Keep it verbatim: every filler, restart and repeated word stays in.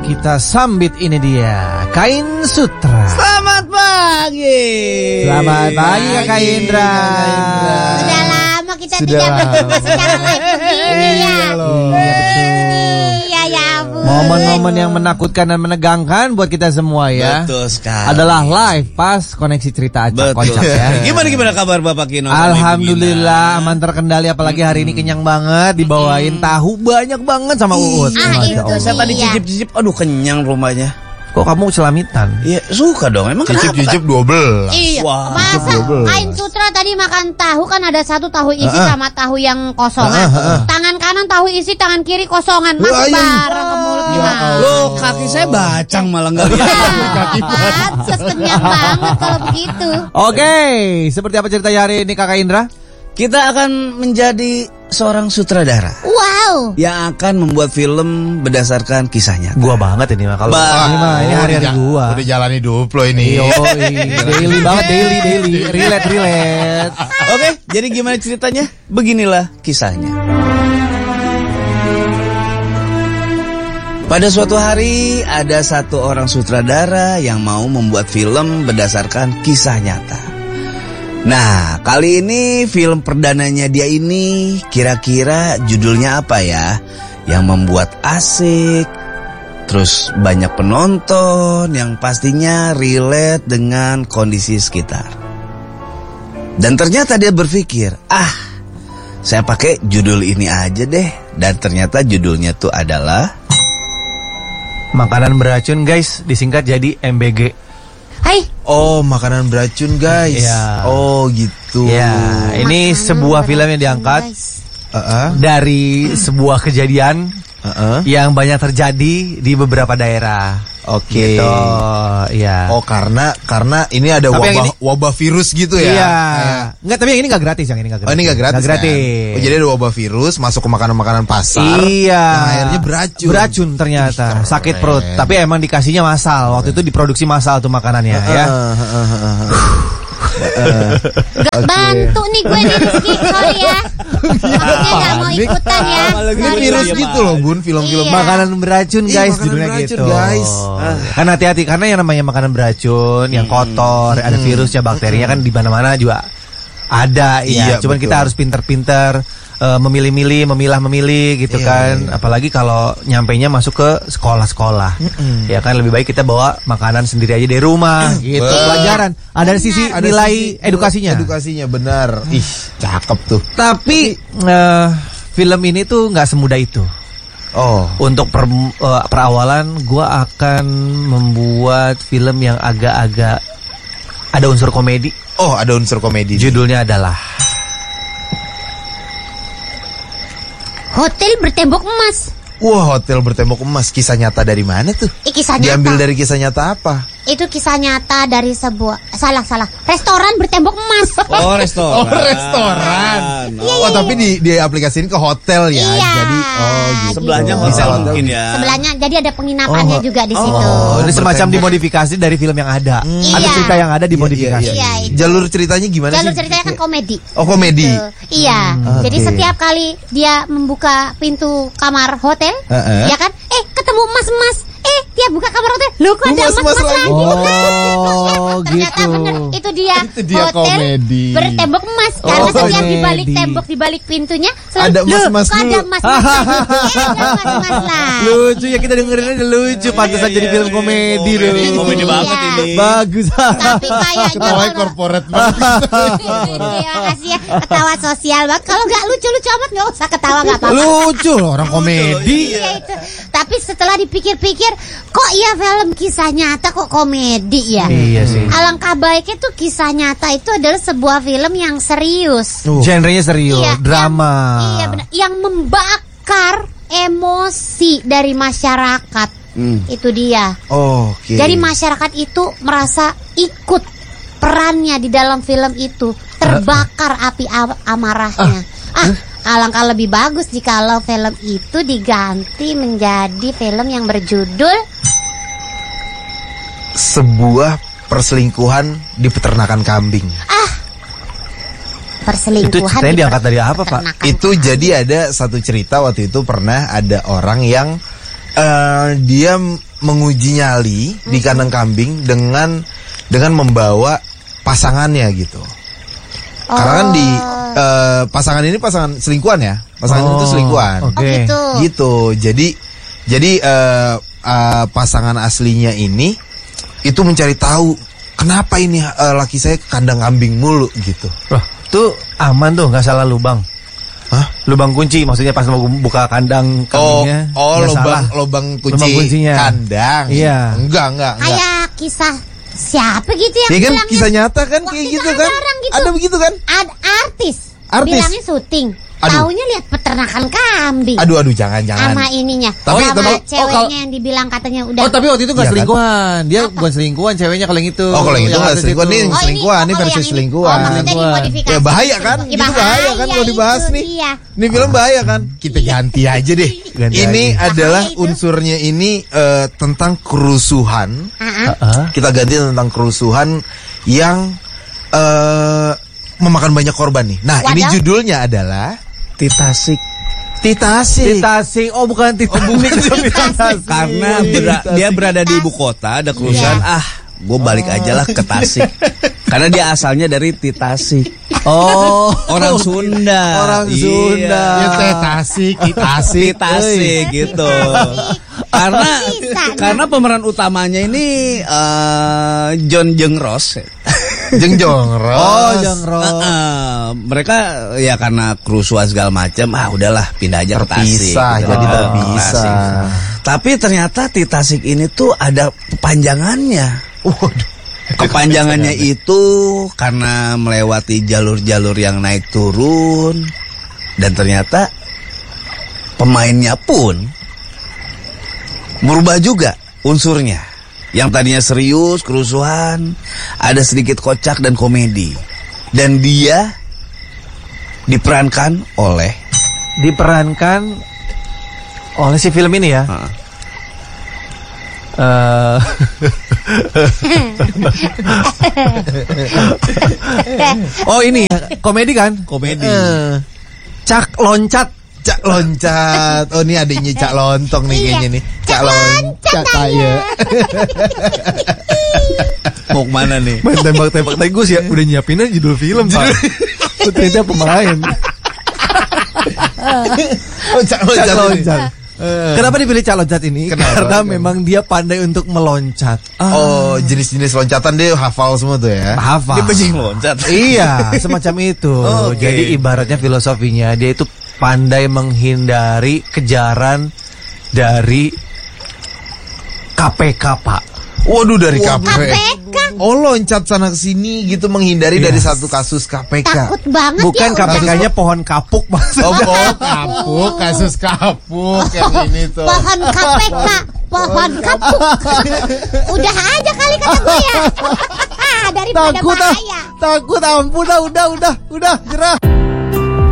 kita sambit, ini dia Kain Sutra. Selamat pagi. Selamat pagi Kak Indra. Sudah lama kita Sudah tidak lama. berjumpa secara live begini ya. Iya betul. Iya ya ampun. Momen-momen yang menakutkan dan menegangkan buat kita semua ya. Betul sekali. Adalah live pas koneksi cerita acak Betul. kocak ya. Gimana gimana kabar Bapak Kino? Alhamdulillah aman terkendali, apalagi hari ini kenyang banget, dibawain tahu banyak banget sama Uut. Ah, Masya itu Allah. Saya tadi Iya. cicip-cicip, aduh kenyang rumahnya. Kok kamu celamitan? Iya suka dong. Emang kenapa? Cicip-cicip dua belas. Iya, Wah, masa Kain Sutra tadi makan tahu kan ada satu tahu isi Ah, ah. sama tahu yang kosongan. Ah, ah, ah. Tangan kanan tahu isi, tangan kiri kosongan. Lah, Masuk iya. bareng ke mulut Ya gimana? Allah. Loh kaki saya bacang malah nggak lihat. Pantes kenyang banget kalau begitu. Oke, seperti apa ceritanya hari ini Kakak Indra? Kita akan menjadi seorang sutradara Wow. yang akan membuat film berdasarkan kisah nyata. Gua banget ini mah kalau Bah. ini mah ini hari-hari udah, gua. Udah jalan hidup lo ini. Yo, daily banget, daily, daily, relate, relate. Oke, jadi gimana ceritanya? Beginilah kisahnya. Pada suatu hari ada satu orang sutradara yang mau membuat film berdasarkan kisah nyata. Nah, kali ini film perdananya dia ini kira-kira judulnya apa ya? Yang membuat asik, terus banyak penonton yang pastinya relate dengan kondisi sekitar. Dan ternyata dia berpikir, ah, saya pakai judul ini aja deh. Dan ternyata judulnya tuh adalah Makanan beracun guys, disingkat jadi M B G. Hai. Oh, makanan beracun guys. Iya. Oh gitu. Ya, ini Makanan sebuah film yang beracun, diangkat guys. Uh-uh. dari sebuah kejadian Uh-uh. yang banyak terjadi di beberapa daerah. Oke. Gitu, ya. Oh, karena karena ini ada Tapi yang wabah ini- wabah virus gitu ya. Iya. Kayak- Enggak, tapi yang ini enggak gratis, yang ini enggak gratis. Oh, ini nggak gratis. Nggak gratis. Kan? Oh, jadi ada wabah virus masuk ke makanan-makanan pasar. Iya. Yang akhirnya beracun. Beracun ternyata. Ih, keren. Sakit perut. Tapi emang dikasihnya massal. Waktu itu diproduksi massal tuh makanannya ya. Uh, uh, uh, uh, uh. Gak bantu nih gue nih Rizky, sorry ya. Maksudnya gak mau ikutan ya. Ini Sorry. virus Iya, gitu Pak. loh, Bun, film-film Iya. Makanan beracun Iya, guys, makanan judulnya beracun, gitu. guys. Kan hati-hati karena yang namanya makanan beracun, yang kotor, ada virusnya, bakterinya kan di mana-mana juga ada. Iya, Iya, cuman betul. kita harus pinter-pinter eh, memilih-milih, memilah-memilih gitu Iya, kan. iya. Apalagi kalau nyampainya masuk ke sekolah-sekolah. Ya kan lebih baik kita bawa makanan sendiri aja dari rumah gitu. Betul. Pelajaran. Ada sisi Ada nilai sisi- edukasinya. Edukasinya benar. Ih, cakep tuh. Tapi eh, film ini tuh nggak semudah itu. Oh. Untuk per, eh, perawalan gua akan membuat film yang agak-agak ada unsur komedi. Oh, ada unsur komedi. Judulnya adalah Hotel bertembok emas. Wah, hotel bertembok emas. Kisah nyata dari mana tuh? Ih, kisah nyata. Diambil dari kisah nyata apa? Itu kisah nyata dari sebuah salah salah restoran bertembok emas. Oh restoran. Oh, restoran. Oh, Oh, tapi di di aplikasiin ke hotel ya. Iya. Jadi oh gitu. sebelahnya Gitu. hotel Bisa mungkin ya. Sebelahnya jadi ada penginapannya Oh, juga di oh. situ. oh, ini semacam bertembok. dimodifikasi dari film yang ada. Ada Iya. cerita yang ada dimodifikasi. Iya, itu. Jalur ceritanya gimana Jalur sih? ceritanya kan komedi. Oh, komedi. Gitu. Iya. Hmm, Jadi oke. setiap kali dia membuka pintu kamar hotel, Heeh. ya kan? Eh, ketemu emas-emas. Eh, dia buka kamar hotel. Loh, kok ada Emas-emas emas-emas lagi. lagi? Oh, Ternyata gitu. bener itu dia, Itu dia hotel komedi. bertembok emas. Oh, Karena setiap komedi. di balik tembok, di balik pintunya selalu, Ada "Loh, emas-emas kok ada dulu." emas-emas lagi? Eh, ada emas-emas lagi. Lucu ya, kita dengerin aja lucu. Pantesan Iya, jadi iya, film iya. komedi Komedi, loh. komedi banget Iya. ini. Bagus. Tapi kayaknya Ketawanya kalau- corporate banget. Terima kasih ya, ketawa sosial banget. Kalau nggak lucu-lucu amat nggak usah ketawa, nggak apa-apa. Lucu loh, orang komedi. Iya itu. Tapi setelah dipikir-pikir, kok iya film kisah nyata kok komedi ya? Iya sih. Alangkah baiknya tuh kisah nyata itu adalah sebuah film yang serius. Genrenya serius, Iya, drama. Yang, iya benar, yang membakar emosi dari masyarakat. Hmm. Itu dia. Oh, oke. Jadi masyarakat itu merasa ikut perannya di dalam film itu, terbakar api am- amarahnya. Ah, alangkah lebih bagus jikalau film itu diganti menjadi film yang berjudul sebuah perselingkuhan di peternakan kambing. Perselingkuhan. Itu ceritanya di diangkat dari apa, Pak? peternakan. Itu jadi ada satu cerita waktu itu pernah ada orang yang eh, dia menguji nyali Hmm. di kandang kambing dengan dengan membawa pasangannya gitu. Karena kan di eh, pasangan ini pasangan selingkuhan ya, pasangan Oh, itu selingkuhan. oke. Oh gitu. Gitu. Jadi jadi eh, eh, pasangan aslinya ini itu mencari tahu kenapa ini eh, laki saya ke kandang kambing mulu gitu. Loh, tuh aman tuh, nggak salah lubang. Hah? Lubang kunci, maksudnya pas mau buka kandang Oh, kambingnya. oh nggak lubang salah. lubang kunci Lubang kuncinya. kandang. Iya. Enggak, enggak, enggak. Kayak kisah siapa gitu yang Ya kan bilangnya? kisah nyata kan Waktu kayak itu gitu ada kan? orang gitu. Ada begitu kan? Ad- artis. Artis. Bilangnya syuting. Aduh. Taunya lihat peternakan kambing. Aduh aduh jangan jangan. Sama ininya. Tapi- sama tapi- ceweknya oh, kalau- yang dibilang katanya udah. Oh tapi waktu itu gak Iya kan? selingkuhan. Dia bukan selingkuhan, ceweknya kalau yang itu. Oh kalau yang itu nggak artis selingkuhan, ini Oh, ini- selingkuhan, ini oh, versi yang ini. selingkuhan. Oh, maksudnya Selingkuhan. dimodifikasi. Ya bahaya kan? Ya, Itu bahaya kan kalau itu, dibahas nih. Iya. Ini film bahaya kan? Kita ganti aja deh. Ganti Ini aja. adalah Bahaya itu. unsurnya ini eh, tentang kerusuhan. Ah, ah. Heeh. Kita ganti tentang kerusuhan yang eh, memakan banyak korban nih. Nah, ini Wadah. judulnya adalah Titasik. Titasik. Titasik, oh bukan Titanic. Titanic. Karena bera- dia berada di ibu kota, ada kerusuhan. Ah, gue balik aja lah ke Tasik. Karena dia asalnya dari Titasik. Oh, Orang Sunda. Orang Iya. Sunda. Ya, teh Tasik, Titasik. Titasik gitu. Karena Bisa, karena pemeran utamanya ini eh, John Jeng Ross. Jengjong Ros. Oh, Jongro. Heeh, mereka ya karena kerusuhan segala macam, ah udahlah pindah aja ke Tasik. Terpisah, gitu. jadi Oh, terpisah. Tasik. Tapi ternyata di Tasik ini tuh ada kepanjangannya. Waduh. Kepanjangannya itu karena melewati jalur-jalur yang naik turun, dan ternyata pemainnya pun berubah juga unsurnya. Yang tadinya serius, kerusuhan, ada sedikit kocak dan komedi. Dan dia diperankan oleh Diperankan oleh si film ini ya. uh, Eh, oh ini ya, komedi kan? komedi. Eh, Cak Loncat. Cak loncat. Oh ini adiknya Cak Lontong nih Iya. kayaknya nih. Cak loncat saya. Mau kemana nih? Main tembak-tembak. Tadi gue sih udah nyiapin aja judul film Pak. Ternyata pemain. Oh Cak loncat. Cak ini. Loncat. Kenapa dipilih Cak Loncat ini? Kenapa? Karena memang dia pandai untuk meloncat. Oh jenis-jenis loncatan dia hafal semua tuh ya. Hafal. Dia bajing loncat. Iya, semacam itu. Oh, oke. Jadi ibaratnya filosofinya dia itu pandai menghindari kejaran dari K P K, Pak. Waduh dari K P. K P K. Oh loncat sana ke sini gitu menghindari Iya. dari satu kasus K P K. Takut banget Bukan ya K P udah. K-nya pohon kapuk maksudnya. Oh, oh kapuk, kasus kapuk yang ini tuh. Pohon K P K, pohon kapuk. Udah aja kali kata gue ya. Daripada Takut ah, bahaya. takut ampun dah, udah, udah, udah, jerah.